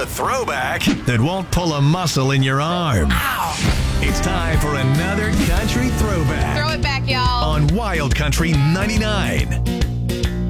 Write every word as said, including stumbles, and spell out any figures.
a throwback that won't pull a muscle in your arm. Ow. It's time for another country throwback. Throw it back, y'all. On Wild Country ninety-nine.